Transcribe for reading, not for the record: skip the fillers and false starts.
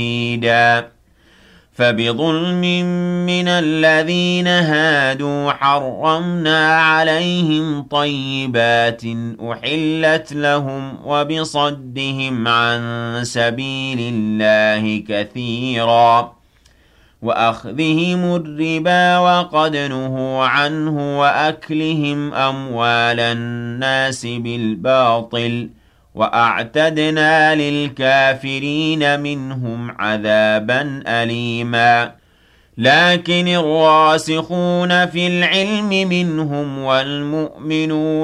فبظلم من الذين هادوا حرمنا عليهم طيبات أحلت لهم وبصدهم عن سبيل الله كثيرا وأخذهم الربا وقد نهوا عنه وأكلهم أموال الناس بالباطل وأعتدنا للكافرين منهم عذابا أليما لكن الراسخون في العلم منهم والمؤمنون